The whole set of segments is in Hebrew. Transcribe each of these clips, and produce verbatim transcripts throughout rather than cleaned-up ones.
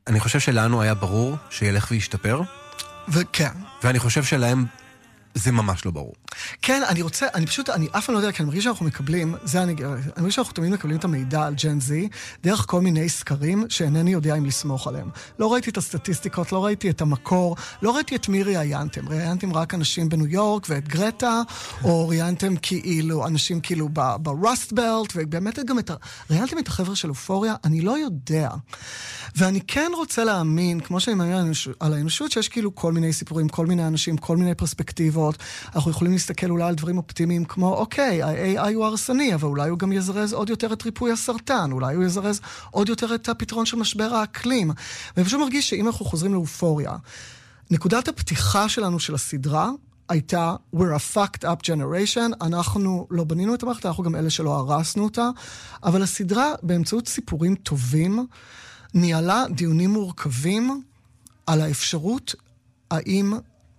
אני חושב שלנו היה ברור שילך וישתפר. וכן. ואני חושב שלהם זה ממש לא ברור. כן, אני רוצה, אני פשוט, אני אף פעם לא יודע, כי אני מרגיש שאנחנו מקבלים, זה אני, אני מרגיש שאנחנו תמיד מקבלים את המידע על ג'ן זי, דרך כל מיני סקרים שאינני יודע אם לסמוך עליהם. לא ראיתי את הסטטיסטיקות, לא ראיתי את המקור, לא ראיתי את מי ראיינתם. ראיינתם רק אנשים בניו יורק ואת גרטה, או ראיינתם כאילו, אנשים כאילו ברוסט בלט, ובאמת גם את, ראיינתם את החבר'ה של אופוריה, אני לא יודע. ואני כן רוצה להאמין, כמו שאני מאמין על האנושות, שיש כאילו כל מיני סיפורים, כל מיני אנשים, כל מיני פרספקטיבות. אנחנו יכולים להסתכל אולי על דברים אופטימיים כמו, אוקיי, ה-איי איי הוא הרסני, אבל אולי הוא גם יזרז עוד יותר את ריפוי הסרטן, אולי הוא יזרז עוד יותר את הפתרון של משבר האקלים. ואני פשוט מרגיש שאם אנחנו חוזרים לאופוריה, נקודת הפתיחה שלנו של הסדרה הייתה, we're a fucked up generation, אנחנו לא בנינו את המערכת, אנחנו גם אלה שלא הרסנו אותה, אבל הסדרה באמצעות סיפורים טובים, ניהלה דיונים מורכבים על האפשרות האם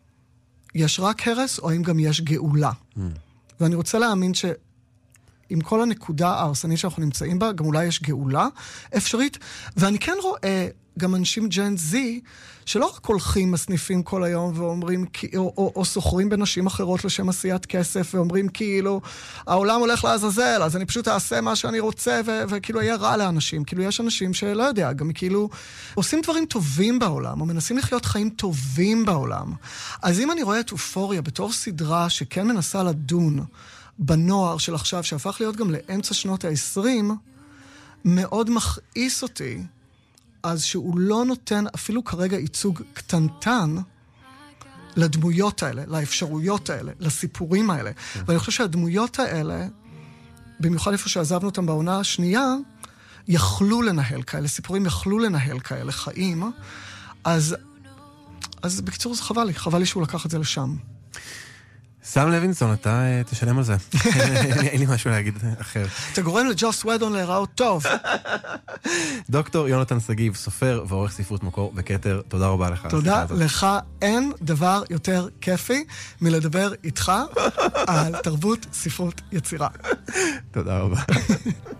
יש רק הרס או האם גם יש גאולה. Mm. ואני רוצה להאמין שעם כל הנקודה ההרסנית שאנחנו נמצאים בה, גם אולי יש גאולה אפשרית, ואני כן רואה גם אנשים ג'ן זי, שלא רק הולכים מסניפים כל היום ואומרים, או, או, או סוחרים בנשים אחרות לשם עשיית כסף, ואומרים כאילו, העולם הולך לעזאזל, אז אני פשוט אעשה מה שאני רוצה, ו- וכאילו יהיה רע לאנשים. כאילו יש אנשים שלא יודע, גם כאילו עושים דברים טובים בעולם, או מנסים לחיות חיים טובים בעולם. אז אם אני רואה את אופוריה בתור סדרה שכן מנסה לדון בנוער של עכשיו, שהפך להיות גם לאמצע שנות ה-עשרים, מאוד מכעיס אותי, אז שהוא לא נותן אפילו כרגע ייצוג קטנטן לדמויות האלה, לאפשרויות האלה, לסיפורים האלה. Mm. ואני חושב שהדמויות האלה, במיוחד איפה שעזבנו אותם בעונה השנייה, יכלו לנהל כאלה, סיפורים יכלו לנהל כאלה חיים, אז, אז בקיצור זה חבל לי, חבל לי שהוא לקח את זה לשם. סם לוינסון, אתה תשלם על זה. אין לי משהו להגיד אחר. אתה גורם לג'וס ודון להיראות טוב. דוקטור יונתן סגיב, סופר ועורך ספרות מקור וכתר, תודה רבה לך. תודה לך. אין דבר יותר כיפי מלדבר איתך על תרבות, ספרות, יצירה. תודה רבה.